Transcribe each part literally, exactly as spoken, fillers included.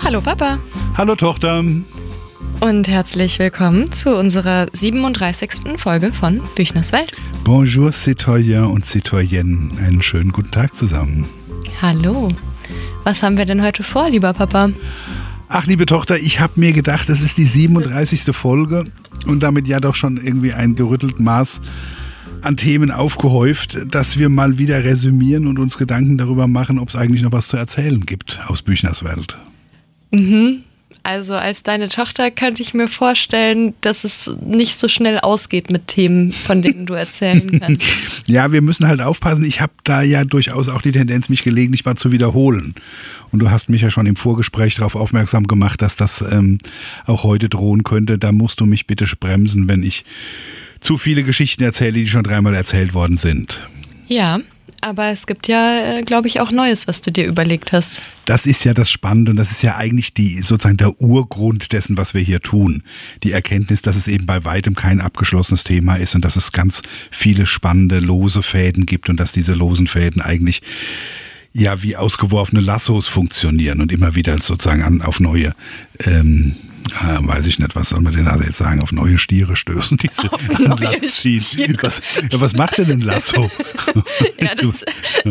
Hallo Papa. Hallo Tochter. Und herzlich willkommen zu unserer siebenunddreißigsten Folge von Büchners Welt. Bonjour Citoyen und Citoyenne. Einen schönen guten Tag zusammen. Hallo. Was haben wir denn heute vor, lieber Papa? Ach, liebe Tochter, ich habe mir gedacht, das ist die siebenunddreißigste Folge und damit ja doch schon irgendwie ein gerüttelt Maß an Themen aufgehäuft, dass wir mal wieder resümieren und uns Gedanken darüber machen, ob es eigentlich noch was zu erzählen gibt aus Büchners Welt. Mhm. Also als deine Tochter könnte ich mir vorstellen, dass es nicht so schnell ausgeht mit Themen, von denen du erzählen kannst. Ja, wir müssen halt aufpassen. Ich habe da ja durchaus auch die Tendenz, mich gelegentlich mal zu wiederholen. Und du hast mich ja schon im Vorgespräch darauf aufmerksam gemacht, dass das ähm, auch heute drohen könnte. Da musst du mich bitte bremsen, wenn ich zu viele Geschichten erzähle, die schon dreimal erzählt worden sind. Ja. Aber es gibt ja, glaube ich, auch Neues, was du dir überlegt hast. Das ist ja das Spannende und das ist ja eigentlich die sozusagen der Urgrund dessen, was wir hier tun. Die Erkenntnis, dass es eben bei weitem kein abgeschlossenes Thema ist und dass es ganz viele spannende lose Fäden gibt und dass diese losen Fäden eigentlich ja wie ausgeworfene Lassos funktionieren und immer wieder sozusagen an, auf neue ähm, Ah, weiß ich nicht, was soll man denn also jetzt sagen, auf neue Stiere stößen, die sie auf an neue Land ziehen. Stiere. Was, ja, was macht denn ein Lasso? Ja, das,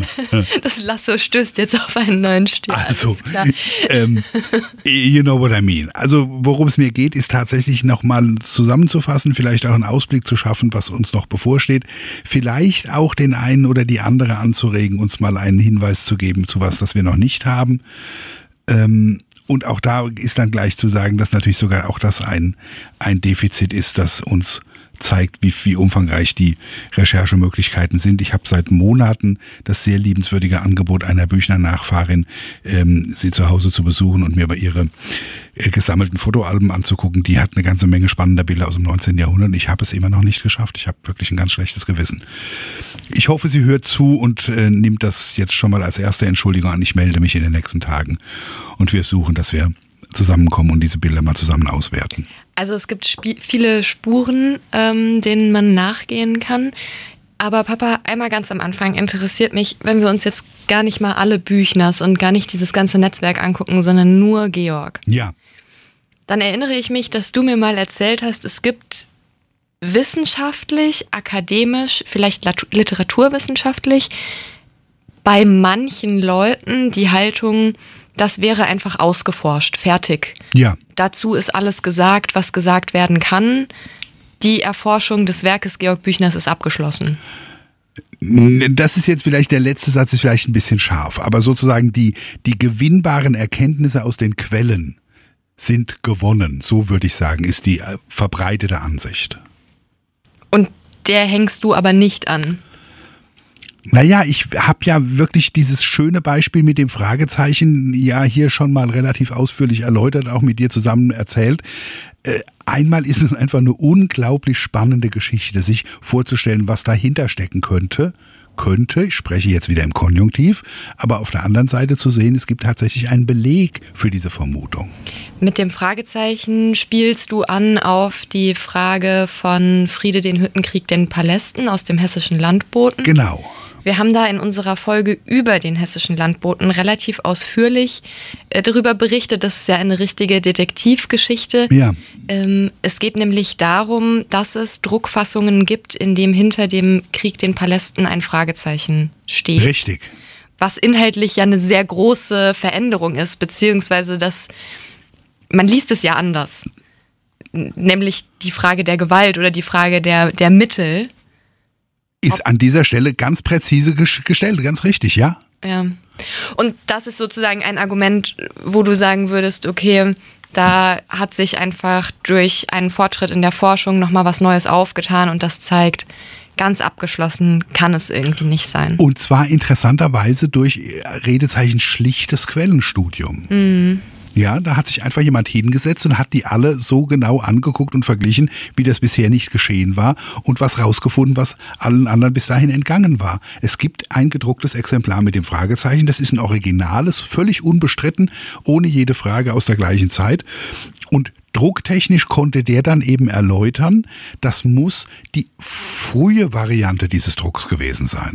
das Lasso stößt jetzt auf einen neuen Stier. Also, ähm, you know what I mean. Also, worum es mir geht, ist tatsächlich nochmal zusammenzufassen, vielleicht auch einen Ausblick zu schaffen, was uns noch bevorsteht. Vielleicht auch den einen oder die andere anzuregen, uns mal einen Hinweis zu geben zu was, das wir noch nicht haben. Ähm, Und auch da ist dann gleich zu sagen, dass natürlich sogar auch das ein, ein Defizit ist, das uns zeigt, wie, wie umfangreich die Recherchemöglichkeiten sind. Ich habe seit Monaten das sehr liebenswürdige Angebot einer Büchner-Nachfahrin, ähm, sie zu Hause zu besuchen und mir bei ihre äh, gesammelten Fotoalben anzugucken. Die hat eine ganze Menge spannender Bilder aus dem neunzehnten Jahrhundert und ich habe es immer noch nicht geschafft. Ich habe wirklich ein ganz schlechtes Gewissen. Ich hoffe, sie hört zu und äh, nimmt das jetzt schon mal als erste Entschuldigung an. Ich melde mich in den nächsten Tagen und wir suchen, dass wir zusammenkommen und diese Bilder mal zusammen auswerten. Also es gibt sp- viele Spuren, ähm, denen man nachgehen kann. Aber Papa, einmal ganz am Anfang interessiert mich, wenn wir uns jetzt gar nicht mal alle Büchners und gar nicht dieses ganze Netzwerk angucken, sondern nur Georg. Ja. Dann erinnere ich mich, dass du mir mal erzählt hast, es gibt wissenschaftlich, akademisch, vielleicht literaturwissenschaftlich, bei manchen Leuten die Haltung, das wäre einfach ausgeforscht, fertig. Ja. Dazu ist alles gesagt, was gesagt werden kann. Die Erforschung des Werkes Georg Büchners ist abgeschlossen. Das ist jetzt vielleicht, der letzte Satz ist vielleicht ein bisschen scharf, aber sozusagen die, die gewinnbaren Erkenntnisse aus den Quellen sind gewonnen, so würde ich sagen, ist die verbreitete Ansicht. Und der hängst du aber nicht an? Naja, ich habe ja wirklich dieses schöne Beispiel mit dem Fragezeichen ja hier schon mal relativ ausführlich erläutert, auch mit dir zusammen erzählt. Äh, einmal ist es einfach eine unglaublich spannende Geschichte, sich vorzustellen, was dahinter stecken könnte. Könnte, ich spreche jetzt wieder im Konjunktiv, aber auf der anderen Seite zu sehen, es gibt tatsächlich einen Beleg für diese Vermutung. Mit dem Fragezeichen spielst du an auf die Frage von Friede den Hüttenkrieg den Palästen aus dem Hessischen Landboten. Genau. Wir haben da in unserer Folge über den Hessischen Landboten relativ ausführlich äh, darüber berichtet. Das ist ja eine richtige Detektivgeschichte. Ja. Ähm, es geht nämlich darum, dass es Druckfassungen gibt, in dem hinter dem Krieg den Palästen ein Fragezeichen steht. Richtig. Was inhaltlich ja eine sehr große Veränderung ist, beziehungsweise dass man liest es ja anders. Nämlich die Frage der Gewalt oder die Frage der, der Mittel. Ist an dieser Stelle ganz präzise gestellt, ganz richtig, ja? Ja. Und das ist sozusagen ein Argument, wo du sagen würdest, okay, da hat sich einfach durch einen Fortschritt in der Forschung nochmal was Neues aufgetan und das zeigt, ganz abgeschlossen kann es irgendwie nicht sein. Und zwar interessanterweise durch Redezeichen schlichtes Quellenstudium. Mhm. Ja, da hat sich einfach jemand hingesetzt und hat die alle so genau angeguckt und verglichen, wie das bisher nicht geschehen war und was rausgefunden, was allen anderen bis dahin entgangen war. Es gibt ein gedrucktes Exemplar mit dem Fragezeichen, das ist ein originales, völlig unbestritten, ohne jede Frage aus der gleichen Zeit. Und drucktechnisch konnte der dann eben erläutern, das muss die frühe Variante dieses Drucks gewesen sein.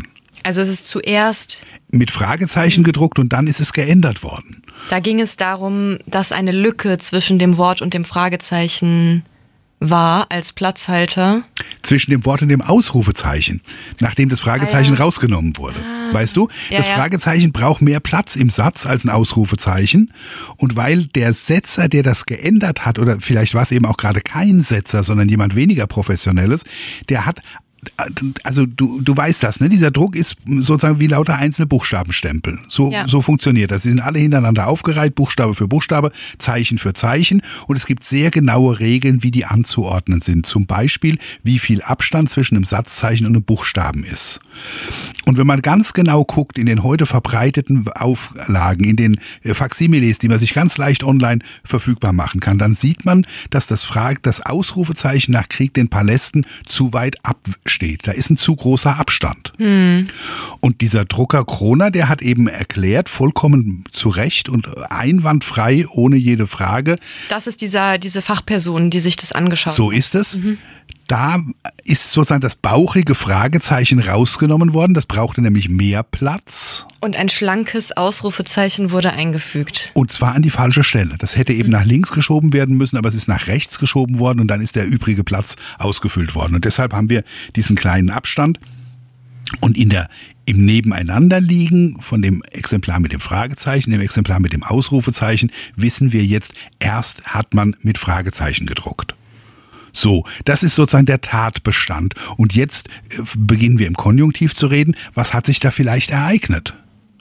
Also es ist zuerst mit Fragezeichen gedruckt und dann ist es geändert worden. Da ging es darum, dass eine Lücke zwischen dem Wort und dem Fragezeichen war als Platzhalter. Zwischen dem Wort und dem Ausrufezeichen, nachdem das Fragezeichen ah, ja. rausgenommen wurde. Ah. Weißt du, ja, das ja. Fragezeichen braucht mehr Platz im Satz als ein Ausrufezeichen. Und weil der Setzer, der das geändert hat, oder vielleicht war es eben auch gerade kein Setzer, sondern jemand weniger Professionelles, der hat also du, du weißt das, ne? Dieser Druck ist sozusagen wie lauter einzelne Buchstabenstempel. So, ja. so funktioniert das. Sie sind alle hintereinander aufgereiht, Buchstabe für Buchstabe, Zeichen für Zeichen. Und es gibt sehr genaue Regeln, wie die anzuordnen sind. Zum Beispiel, wie viel Abstand zwischen einem Satzzeichen und einem Buchstaben ist. Und wenn man ganz genau guckt in den heute verbreiteten Auflagen, in den Faksimiles, die man sich ganz leicht online verfügbar machen kann, dann sieht man, dass das, Frage, das Ausrufezeichen nach Krieg den Palästen zu weit absteht. Da ist ein zu großer Abstand. Hm. Und dieser Drucker Kroner, der hat eben erklärt, vollkommen zu Recht und einwandfrei, ohne jede Frage. Das ist dieser, diese Fachperson, die sich das angeschaut hat. So ist es. Mhm. Da ist sozusagen das bauchige Fragezeichen rausgenommen worden. Das brauchte nämlich mehr Platz. Und ein schlankes Ausrufezeichen wurde eingefügt. Und zwar an die falsche Stelle. Das hätte eben mhm. nach links geschoben werden müssen, aber es ist nach rechts geschoben worden und dann ist der übrige Platz ausgefüllt worden. Und deshalb haben wir diesen kleinen Abstand. Und in der, im Nebeneinanderliegen von dem Exemplar mit dem Fragezeichen, dem Exemplar mit dem Ausrufezeichen, wissen wir jetzt, erst hat man mit Fragezeichen gedruckt. So, das ist sozusagen der Tatbestand. Und jetzt beginnen wir im Konjunktiv zu reden. Was hat sich da vielleicht ereignet?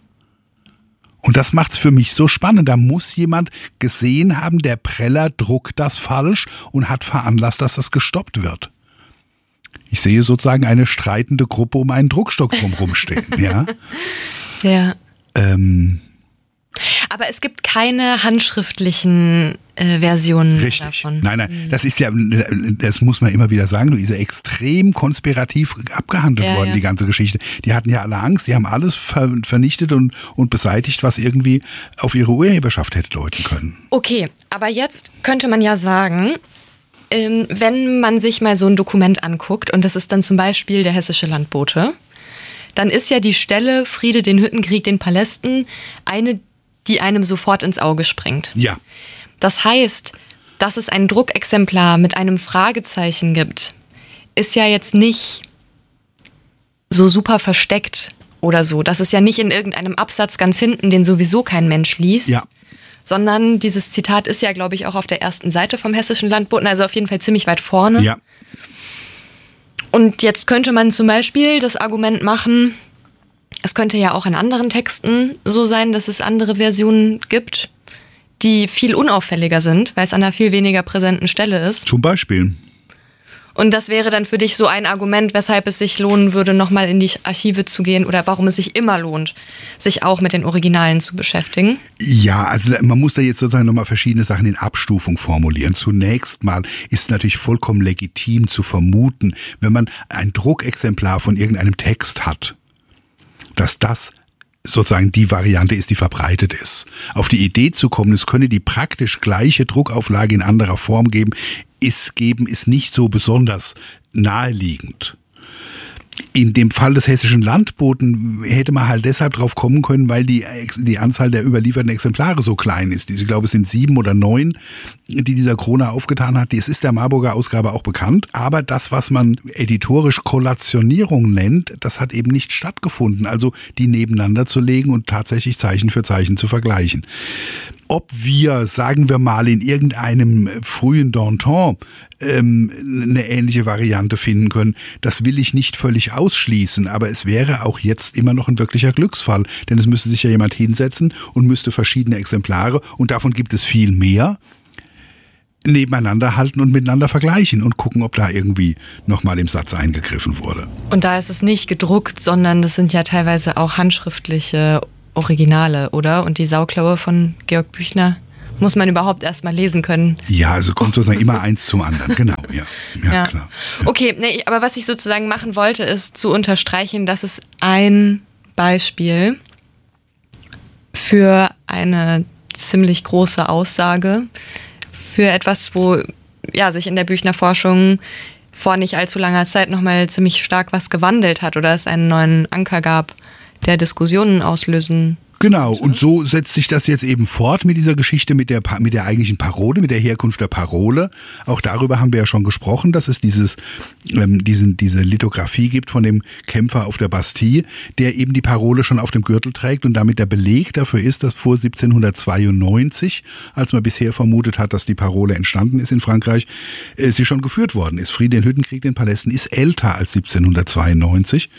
Und das macht's für mich so spannend. Da muss jemand gesehen haben, der Preller druckt das falsch und hat veranlasst, dass das gestoppt wird. Ich sehe sozusagen eine streitende Gruppe um einen Druckstock drumherum stehen. Ja. Ja. Ähm. Aber es gibt keine handschriftlichen äh, Versionen Richtig. davon. Nein, nein, das ist ja, das muss man immer wieder sagen, du ist ja extrem konspirativ abgehandelt ja, worden, ja. die ganze Geschichte. Die hatten ja alle Angst, die haben alles ver- vernichtet und, und beseitigt, was irgendwie auf ihre Urheberschaft hätte deuten können. Okay, aber jetzt könnte man ja sagen, ähm, wenn man sich mal so ein Dokument anguckt und das ist dann zum Beispiel der Hessische Landbote, dann ist ja die Stelle Friede den Hüttenkrieg den Palästen eine, die einem sofort ins Auge springt. Ja. Das heißt, dass es ein Druckexemplar mit einem Fragezeichen gibt, ist ja jetzt nicht so super versteckt oder so. Das ist ja nicht in irgendeinem Absatz ganz hinten, den sowieso kein Mensch liest. Ja. Sondern dieses Zitat ist ja, glaube ich, auch auf der ersten Seite vom Hessischen Landboten, also auf jeden Fall ziemlich weit vorne. Ja. Und jetzt könnte man zum Beispiel das Argument machen, es könnte ja auch in anderen Texten so sein, dass es andere Versionen gibt, die viel unauffälliger sind, weil es an einer viel weniger präsenten Stelle ist. Zum Beispiel. Und das wäre dann für dich so ein Argument, weshalb es sich lohnen würde, nochmal in die Archive zu gehen oder warum es sich immer lohnt, sich auch mit den Originalen zu beschäftigen? Ja, also man muss da jetzt sozusagen nochmal verschiedene Sachen in Abstufung formulieren. Zunächst mal ist natürlich vollkommen legitim zu vermuten, wenn man ein Druckexemplar von irgendeinem Text hat, dass das sozusagen die Variante ist, die verbreitet ist. Auf die Idee zu kommen, es könne die praktisch gleiche Druckauflage in anderer Form geben, ist geben, ist nicht so besonders naheliegend. In dem Fall des Hessischen Landboten hätte man halt deshalb drauf kommen können, weil die, die Anzahl der überlieferten Exemplare so klein ist. Ich glaube, es sind sieben oder neun, die dieser Kroner aufgetan hat. Das ist der Marburger Ausgabe auch bekannt. Aber das, was man editorisch Kollationierung nennt, das hat eben nicht stattgefunden. Also die nebeneinander zu legen und tatsächlich Zeichen für Zeichen zu vergleichen. Ob wir, sagen wir mal, in irgendeinem frühen Danton ähm, eine ähnliche Variante finden können, das will ich nicht völlig ausschließen, aber es wäre auch jetzt immer noch ein wirklicher Glücksfall, denn es müsste sich ja jemand hinsetzen und müsste verschiedene Exemplare, und davon gibt es viel mehr, nebeneinander halten und miteinander vergleichen und gucken, ob da irgendwie nochmal im Satz eingegriffen wurde. Und da ist es nicht gedruckt, sondern das sind ja teilweise auch handschriftliche Originale, oder? Und die Sauklaue von Georg Büchner muss man überhaupt erst mal lesen können. Ja, also kommt sozusagen immer eins zum anderen, genau. Ja, ja, ja. klar. Ja. Okay, nee, aber was ich sozusagen machen wollte, ist zu unterstreichen, dass es ein Beispiel für eine ziemlich große Aussage, für etwas, wo ja, sich in der Büchner Forschung vor nicht allzu langer Zeit nochmal ziemlich stark was gewandelt hat oder es einen neuen Anker gab, der Diskussionen auslösen. Genau, und so setzt sich das jetzt eben fort mit dieser Geschichte, mit der, mit der eigentlichen Parole, mit der Herkunft der Parole. Auch darüber haben wir ja schon gesprochen, dass es dieses, ähm, diesen, diese Lithografie gibt von dem Kämpfer auf der Bastille, der eben die Parole schon auf dem Gürtel trägt und damit der Beleg dafür ist, dass vor siebzehnhundertzweiundneunzig, als man bisher vermutet hat, dass die Parole entstanden ist in Frankreich, äh, sie schon geführt worden ist. Friede, den Hüttenkrieg, den Palästen ist älter als siebzehnhundertzweiundneunzig.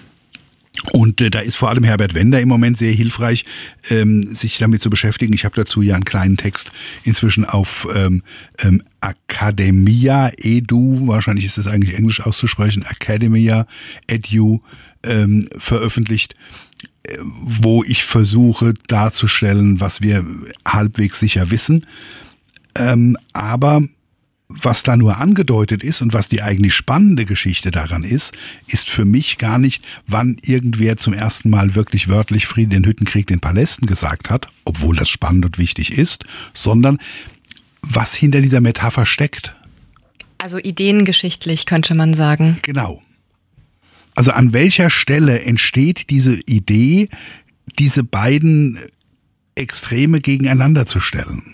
Und äh, da ist vor allem Herbert Wender im Moment sehr hilfreich, ähm, sich damit zu beschäftigen. Ich habe dazu ja einen kleinen Text inzwischen auf ähm, ähm, Academia Edu, wahrscheinlich ist das eigentlich englisch auszusprechen, Academia Edu ähm, veröffentlicht, äh, wo ich versuche darzustellen, was wir halbwegs sicher wissen. Ähm, aber was da nur angedeutet ist und was die eigentlich spannende Geschichte daran ist, ist für mich gar nicht, wann irgendwer zum ersten Mal wirklich wörtlich Friede, den Hüttenkrieg, den Palästen gesagt hat, obwohl das spannend und wichtig ist, sondern was hinter dieser Metapher steckt. Also ideengeschichtlich könnte man sagen. Genau. Also an welcher Stelle entsteht diese Idee, diese beiden Extreme gegeneinander zu stellen?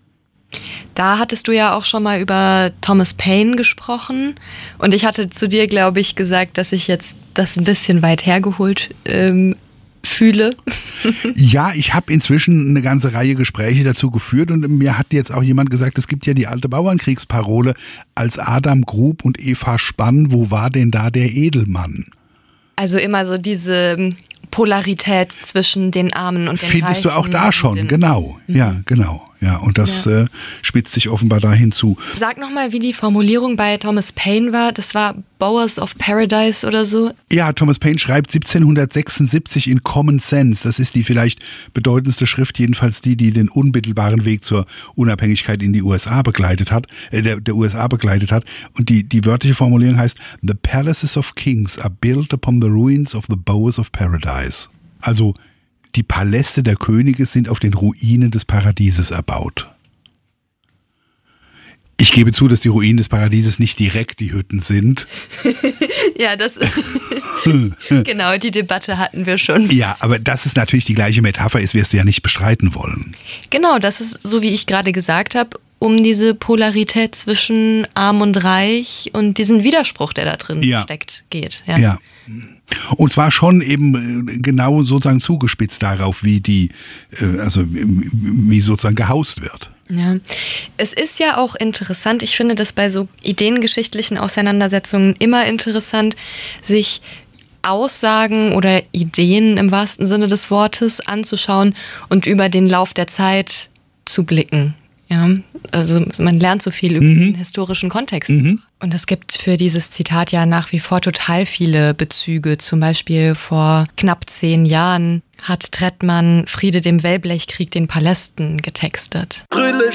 Da hattest du ja auch schon mal über Thomas Paine gesprochen und ich hatte zu dir, glaube ich, gesagt, dass ich jetzt das ein bisschen weit hergeholt ähm, fühle. Ja, ich habe inzwischen eine ganze Reihe Gespräche dazu geführt und mir hat jetzt auch jemand gesagt, es gibt ja die alte Bauernkriegsparole, als Adam grub und Eva spann, wo war denn da der Edelmann? Also immer so diese Polarität zwischen den Armen und den Reichen. Findest du auch da schon, genau, mhm. ja, genau. Ja, und das ja. äh, spitzt sich offenbar dahin zu. Sag nochmal, wie die Formulierung bei Thomas Paine war. Das war Bowers of Paradise oder so? Ja, Thomas Paine schreibt siebzehnhundertsechsundsiebzig in Common Sense. Das ist die vielleicht bedeutendste Schrift, jedenfalls die, die den unmittelbaren Weg zur Unabhängigkeit in die U S A begleitet hat, äh, der, der U S A begleitet hat. Und die, die wörtliche Formulierung heißt: The palaces of kings are built upon the ruins of the bowers of paradise. Also die Paläste der Könige sind auf den Ruinen des Paradieses erbaut. Ich gebe zu, dass die Ruinen des Paradieses nicht direkt die Hütten sind. Ja, das genau, die Debatte hatten wir schon. Ja, aber dass es natürlich die gleiche Metapher ist, wirst du ja nicht bestreiten wollen. Genau, das ist, so wie ich gerade gesagt habe, um diese Polarität zwischen Arm und Reich und diesen Widerspruch, der da drin ja. steckt, geht. Ja. ja. Und zwar schon eben genau sozusagen zugespitzt darauf, wie die, also wie sozusagen gehaust wird. Ja, es ist ja auch interessant, ich finde das bei so ideengeschichtlichen Auseinandersetzungen immer interessant, sich Aussagen oder Ideen im wahrsten Sinne des Wortes anzuschauen und über den Lauf der Zeit zu blicken. Ja, also man lernt so viel über mhm. den historischen Kontext. Mhm. Und es gibt für dieses Zitat ja nach wie vor total viele Bezüge. Zum Beispiel vor knapp zehn Jahren hat Trettmann Friede dem Wellblechkrieg den Palästen getextet.